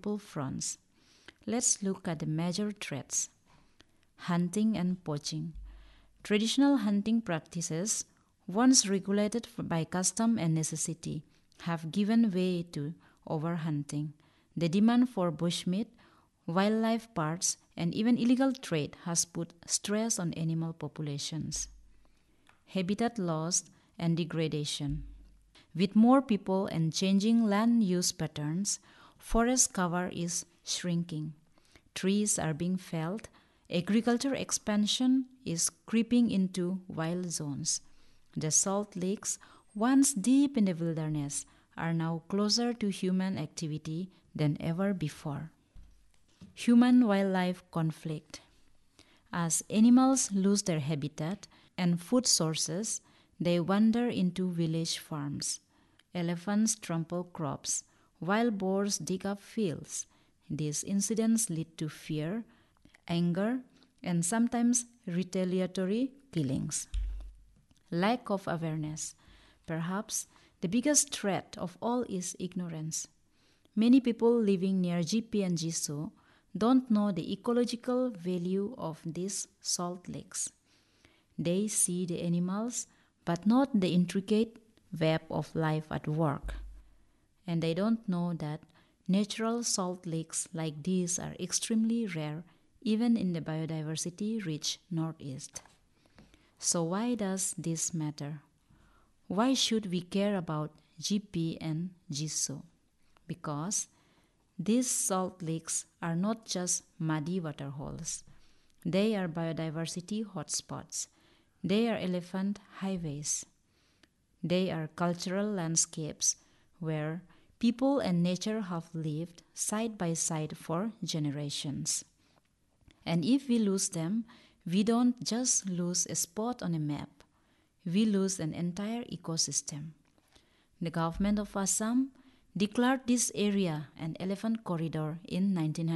multiple fronts. Let's look at the major threats. Hunting and poaching. Traditional hunting practices, once regulated by custom and necessity, have given way to overhunting. The demand for bushmeat, wildlife parts, and even illegal trade has put stress on animal populations. Habitat loss and degradation. With more people and changing land use patterns, forest cover is shrinking. Trees are being felled. Agriculture expansion is creeping into wild zones. The salt lakes, once deep in the wilderness, are now closer to human activity than ever before. Human-wildlife conflict. As animals lose their habitat and food sources, they wander into village farms. Elephants trample crops. Wild boars dig up fields. These incidents lead to fear, anger, and sometimes retaliatory killings. Lack of awareness. Perhaps the biggest threat of all is ignorance. Many people living near GP and Jiso don't know the ecological value of these salt lakes. They see the animals, but not the intricate web of life at work. And they don't know that natural salt lakes like these are extremely rare even in the biodiversity-rich Northeast. So why does this matter? Why should we care about GP and Jiso? Because these salt lakes are not just muddy waterholes. They are biodiversity hotspots. They are elephant highways. They are cultural landscapes where people and nature have lived side by side for generations. And if we lose them, we don't just lose a spot on a map. We lose an entire ecosystem. The government of Assam declared this area an elephant corridor in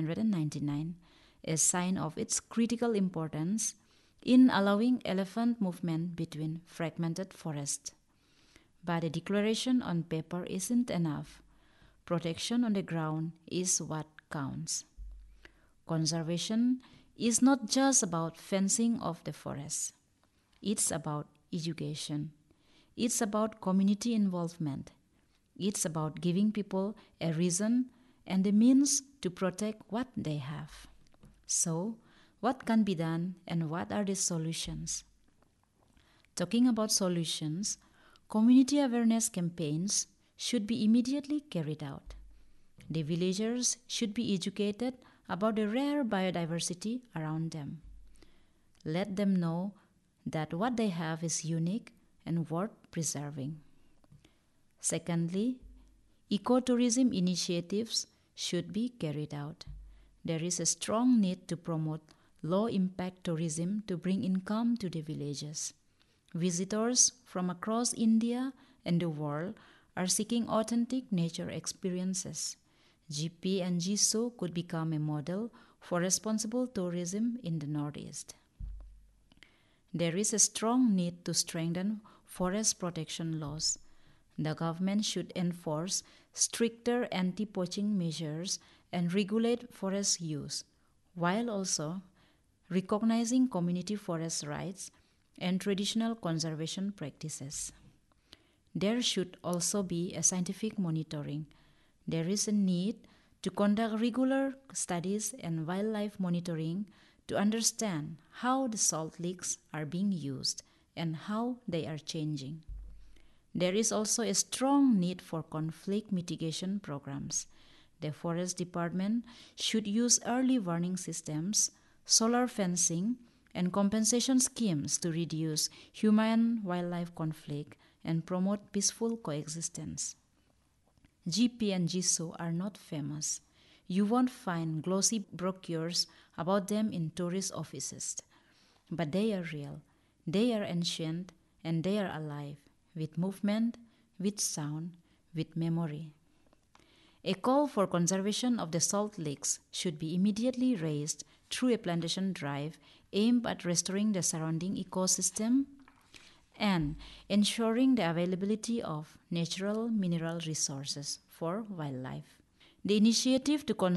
1999, a sign of its critical importance in allowing elephant movement between fragmented forests. But a declaration on paper isn't enough. Protection on the ground is what counts. Conservation is not just about fencing off the forest. It's about education. It's about community involvement. It's about giving people a reason and the means to protect what they have. So, what can be done and what are the solutions? Talking about solutions, community awareness campaigns should be immediately carried out. The villagers should be educated about the rare biodiversity around them. Let them know that what they have is unique and worth preserving. Secondly, ecotourism initiatives should be carried out. There is a strong need to promote low-impact tourism to bring income to the villages. Visitors from across India and the world are seeking authentic nature experiences. GP and Jiso could become a model for responsible tourism in the Northeast. There is a strong need to strengthen forest protection laws. The government should enforce stricter anti-poaching measures and regulate forest use, while also recognizing community forest rights and traditional conservation practices. There should also be a scientific monitoring. There is a need to conduct regular studies and wildlife monitoring to understand how the salt licks are being used and how they are changing. There is also a strong need for conflict mitigation programs. The Forest Department should use early warning systems, solar fencing, and compensation schemes to reduce human-wildlife conflict and promote peaceful coexistence. GP and Jiso are not famous. You won't find glossy brochures about them in tourist offices. But they are real, they are ancient, and they are alive, with movement, with sound, with memory. A call for conservation of the salt licks should be immediately raised through a plantation drive aimed at restoring the surrounding ecosystem and ensuring the availability of natural mineral resources for wildlife. The initiative to